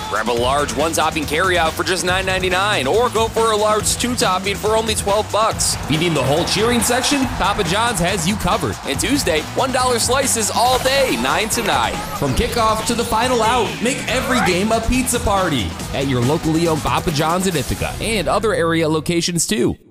Grab a large one-topping carryout for just $9.99, or go for a large two-topping for only $12. If you need the whole cheering section, Papa John's has you covered. And Tuesday, $1 slices all day, 9 to 9. From kickoff to the final out, make every game a pizza party at your locally owned Papa John's in Ithaca and other area locations too.